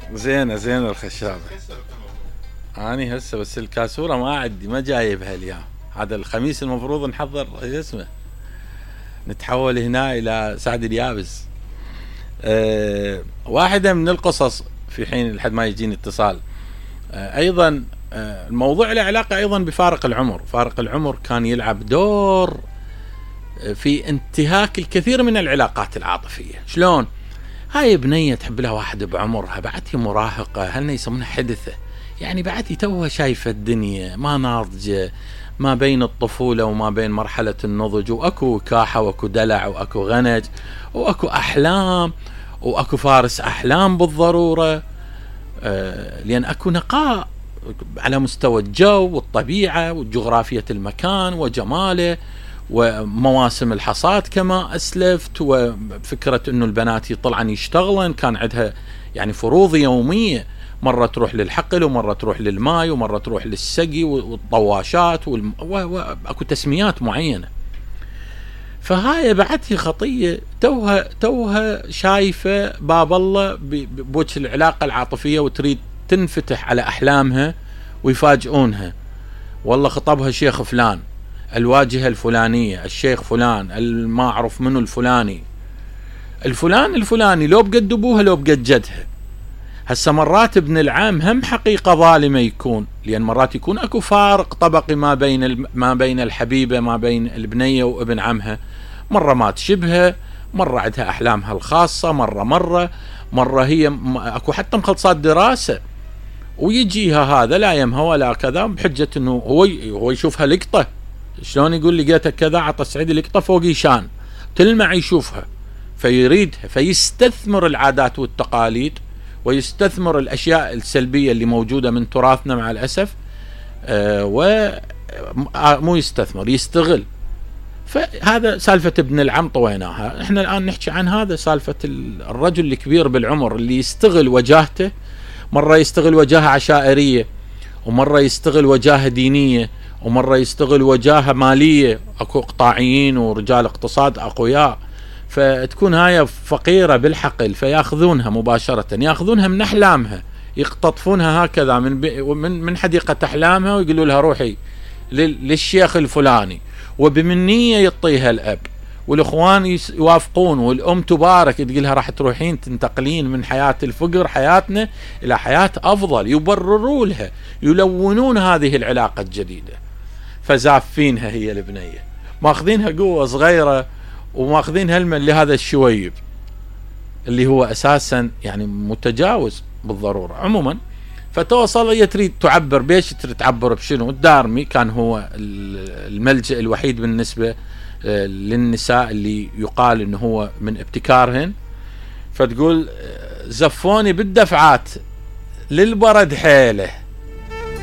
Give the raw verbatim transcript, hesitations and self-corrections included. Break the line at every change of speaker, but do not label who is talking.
زينة زينة الخشابة. اني هسه بس الكاسورة ما عندي، ما جايبها اليوم. هذا الخميس المفروض نحضر اسمه، نتحول هنا الى سعد اليابس. أه واحدة من القصص في حين لحد ما يجيني اتصال. أه ايضا أه الموضوع له علاقة ايضا بفارق العمر. فارق العمر كان يلعب دور في انتهاك الكثير من العلاقات العاطفية. شلون؟ هاي بنية تحب لها واحد بعمرها، بعد هي مراهقة، هل يسمونها حدثة، يعني بعد توها شايفة الدنيا، ما ناضجة، ما بين الطفولة وما بين مرحلة النضج، واكو وكاحة واكو دلع واكو غنج واكو احلام واكو فارس احلام بالضرورة. آه لان اكو نقاء على مستوى الجو والطبيعة وجغرافية المكان وجماله ومواسم الحصاد كما أسلفت، وفكرة أنه البنات يطلعن يشتغلن، كان عندها يعني فروض يومية، مرة تروح للحقل ومرة تروح للماء ومرة تروح للسقي والطواشات والم... وأكو تسميات معينة. فهاي بعدها خطية، توها توها شايفة باب الله بوجه العلاقة العاطفية، وتريد تنفتح على أحلامها ويفاجئونها. والله خطبها شيخ فلان، الواجهة الفلانية، الشيخ فلان، ما أعرف منه الفلاني، الفلان الفلاني، لو بقد أبوها لو بقد جدها. هسه مرات ابن العم هم حقيقة ظالمة يكون، لأن مرات يكون أكو فارق طبقي ما بين ما بين الحبيبة، ما بين البنية وابن عمها. مرة ما تشبهه، مرة عندها أحلامها الخاصة، مرة مرة مرة هي أكو حتى مخلصات دراسة، ويجيها هذا لا يمها ولا كذا بحجة أنه هو هو يشوفها لقطة. شلون يقول لقيتك كذا، عطى سعيد لقطة فوق شان تلمع يشوفها فيريدها، فيستثمر العادات والتقاليد ويستثمر الأشياء السلبية اللي موجودة من تراثنا مع الأسف. آه ومو يستثمر، يستغل. فهذا سالفة ابن العم طويناها. احنا الآن نحكي عن هذا، سالفة الرجل الكبير بالعمر اللي يستغل وجاهته. مرة يستغل وجاهة عشائرية، ومرة يستغل وجاهة دينية، ومرة يستغل وجاهة مالية. اكو اقطاعيين ورجال اقتصاد اقوياء، فتكون هاي فقيرة بالحقل فياخذونها مباشرة، ياخذونها من احلامها، يقتطفونها هكذا من من من حديقة احلامها ويقولوا لها روحي للشيخ الفلاني، وبمنية يعطيها الاب والاخوان يوافقون، والام تبارك تقول لها راح تروحين تنتقلين من حياة الفقر حياتنا الى حياة افضل، يبرروا لها، يلونون هذه العلاقة الجديدة. فزافينها هي البنية، ماخذينها قوة صغيرة وماخذينها المن لهذا الشويب اللي هو اساسا يعني متجاوز بالضرورة. عموما فتوصل هي تريد تعبر بيش، تريد تعبر بشنو؟ الدارمي كان هو الملجأ الوحيد بالنسبة للنساء اللي يقال انه هو من ابتكارهن. فتقول زفوني بالدفعات للبرد حيله،